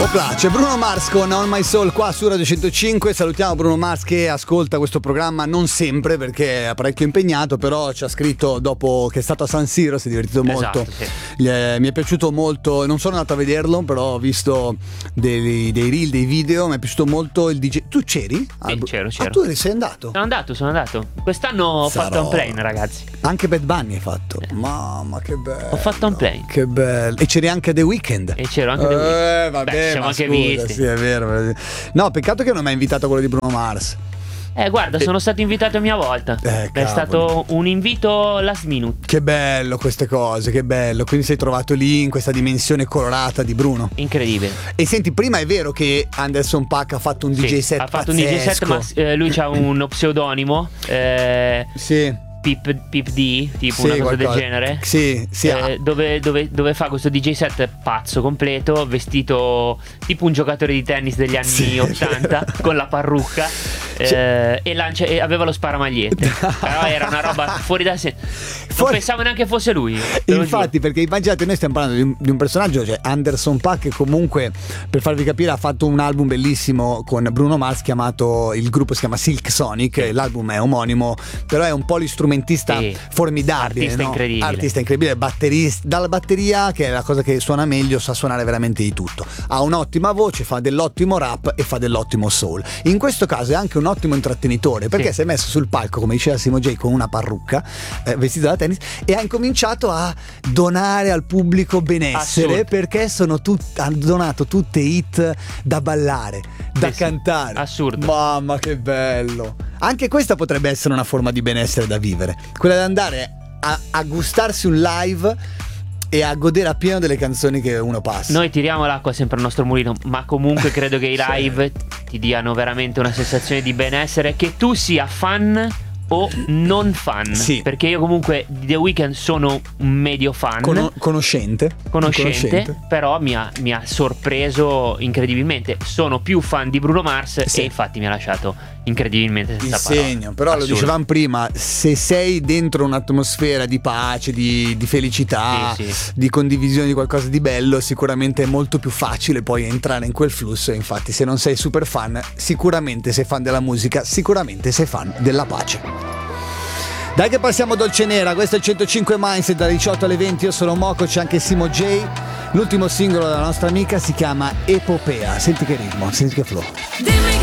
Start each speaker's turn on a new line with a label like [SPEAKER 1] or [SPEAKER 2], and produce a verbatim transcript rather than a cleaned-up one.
[SPEAKER 1] O piace Bruno Mars con On My Soul qua su Radio centocinque. Salutiamo Bruno Mars che ascolta questo programma non sempre perché è parecchio impegnato, però ci ha scritto dopo che è stato a San Siro, si è divertito molto.
[SPEAKER 2] Esatto, sì.
[SPEAKER 1] Gli è- mi è piaciuto molto, non sono andato a vederlo, però ho visto dei, dei reel, dei video, mi è piaciuto molto il D J. Tu c'eri?
[SPEAKER 2] Sì, c'ero, c'ero.
[SPEAKER 1] Ah, tu sei andato?
[SPEAKER 2] Sono andato, sono andato. Quest'anno ho
[SPEAKER 1] Sarò.
[SPEAKER 2] fatto un plane, ragazzi.
[SPEAKER 1] Anche Bad Bunny hai fatto? Mamma che bello.
[SPEAKER 2] Ho fatto un plane.
[SPEAKER 1] Che bello. E c'eri anche The Weeknd.
[SPEAKER 2] E c'ero anche The Weeknd.
[SPEAKER 1] Eh, vabbè,
[SPEAKER 2] Beh, siamo
[SPEAKER 1] ma
[SPEAKER 2] anche
[SPEAKER 1] scusa,
[SPEAKER 2] visti.
[SPEAKER 1] sì, è vero. No, peccato che non mi ha invitato quello di Bruno Mars.
[SPEAKER 2] Eh, guarda, sono stato invitato a mia volta.
[SPEAKER 1] Eh,
[SPEAKER 2] È
[SPEAKER 1] cavolo.
[SPEAKER 2] stato un invito last minute.
[SPEAKER 1] Che bello queste cose, che bello. Quindi sei trovato lì in questa dimensione colorata di Bruno.
[SPEAKER 2] Incredibile.
[SPEAKER 1] E senti, prima è vero che Anderson .Paak ha fatto un
[SPEAKER 2] Sì,
[SPEAKER 1] D J set
[SPEAKER 2] ha fatto un D J set, ma
[SPEAKER 1] pazzesco.
[SPEAKER 2] eh, lui c'ha uno pseudonimo. Eh,
[SPEAKER 1] Sì.
[SPEAKER 2] Pip, Pip D, tipo
[SPEAKER 1] Sì,
[SPEAKER 2] una cosa
[SPEAKER 1] qualcosa.
[SPEAKER 2] del genere.
[SPEAKER 1] Sì, sì. ah.
[SPEAKER 2] Eh, dove, dove- dove fa questo D J set pazzo completo, vestito tipo un giocatore di tennis degli anni
[SPEAKER 1] Sì,
[SPEAKER 2] ottanta, con la parrucca, eh, e, lancia- e aveva lo sparamagliette. Però era una roba fuori da sé. Non
[SPEAKER 1] Fuori-
[SPEAKER 2] pensavo neanche fosse lui. te lo
[SPEAKER 1] Infatti, perché immaginate, noi stiamo parlando di un, di un personaggio, cioè Anderson .Paak, che comunque, per farvi capire, ha fatto un album bellissimo con Bruno Mars chiamato, il gruppo si chiama Silk Sonic, l'album è omonimo, però è un polistrumentista
[SPEAKER 2] Sì.
[SPEAKER 1] formidabile,
[SPEAKER 2] Artista
[SPEAKER 1] no?
[SPEAKER 2] incredibile.
[SPEAKER 1] Artista incredibile, batterista, dalla batteria, che è la cosa che suona meglio, sa suonare veramente di tutto. Ha un'ottima voce, fa dell'ottimo rap e fa dell'ottimo soul. In questo caso è anche un ottimo intrattenitore, perché
[SPEAKER 2] Sì.
[SPEAKER 1] si è messo sul palco, come diceva Simo J, con una parrucca, eh, vestito da tennis, e ha incominciato a donare al pubblico benessere.
[SPEAKER 2] Assurdo.
[SPEAKER 1] Perché sono tut- hanno donato tutte hit da ballare, da
[SPEAKER 2] Sì, sì.
[SPEAKER 1] cantare.
[SPEAKER 2] Assurdo.
[SPEAKER 1] Mamma che bello. Anche questa potrebbe essere una forma di benessere da vivere, quella di andare a, a gustarsi un live e a godere appieno delle canzoni che uno passa.
[SPEAKER 2] Noi tiriamo l'acqua sempre al nostro mulino, ma comunque credo che i
[SPEAKER 1] Sì.
[SPEAKER 2] live ti diano veramente una sensazione di benessere, che tu sia fan o non fan.
[SPEAKER 1] Sì.
[SPEAKER 2] Perché io comunque di The Weeknd sono un medio fan,
[SPEAKER 1] Cono- conoscente,
[SPEAKER 2] conoscente, però mi ha, mi ha sorpreso incredibilmente. Sono più fan di Bruno Mars,
[SPEAKER 1] Sì.
[SPEAKER 2] e infatti mi ha lasciato incredibilmente
[SPEAKER 1] il
[SPEAKER 2] senza parole.
[SPEAKER 1] segno. Però lo
[SPEAKER 2] Assurdo.
[SPEAKER 1] dicevamo prima, se sei dentro un'atmosfera di pace, di, di felicità,
[SPEAKER 2] Sì, sì.
[SPEAKER 1] di condivisione di qualcosa di bello, sicuramente è molto più facile poi entrare in quel flusso. E infatti, se non sei super fan, sicuramente sei fan della musica, sicuramente sei fan della pace. Dai che passiamo dolce nera, questo è il centocinque Mindset dalle diciotto alle venti. Io sono Moco, c'è anche Simo J. L'ultimo singolo della nostra amica si chiama Epopea. Senti che ritmo, senti che flow.
[SPEAKER 3] Dimmi